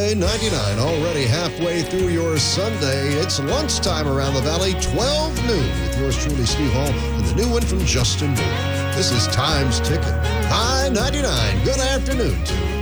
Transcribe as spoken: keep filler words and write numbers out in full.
I ninety-nine, already halfway through your Sunday. It's lunchtime around the valley, twelve noon, with yours truly, Steve Hall, and the new one from Justin Moore. This is Time's Ticking. I ninety-nine. Good afternoon to you.